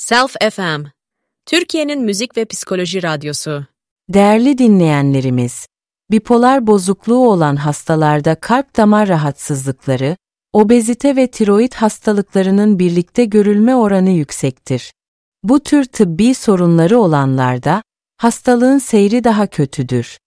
Self FM, Türkiye'nin müzik ve psikoloji radyosu. Değerli dinleyenlerimiz, bipolar bozukluğu olan hastalarda kalp damar rahatsızlıkları, obezite ve tiroid hastalıklarının birlikte görülme oranı yüksektir. Bu tür tıbbi sorunları olanlarda, hastalığın seyri daha kötüdür.